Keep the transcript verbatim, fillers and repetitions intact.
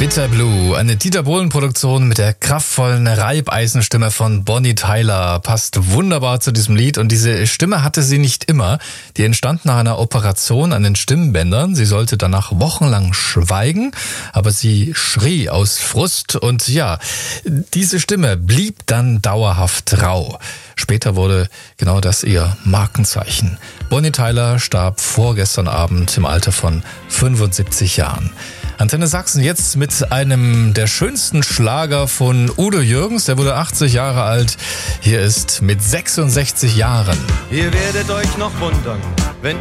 Bitter Blue, eine Dieter Bohlen-Produktion mit der kraftvollen Reibeisenstimme von Bonnie Tyler, passt wunderbar zu diesem Lied. Und diese Stimme hatte sie nicht immer. Die entstand nach einer Operation an den Stimmbändern. Sie sollte danach wochenlang schweigen, aber sie schrie aus Frust. Und ja, diese Stimme blieb dann dauerhaft rau. Später wurde genau das ihr Markenzeichen. Bonnie Tyler starb vorgestern Abend im Alter von fünfundsiebzig Jahren. Antenne Sachsen jetzt mit einem der schönsten Schlager von Udo Jürgens. Der wurde achtzig Jahre alt. Hier ist mit sechsundsechzig Jahren. Ihr werdet euch noch wundern,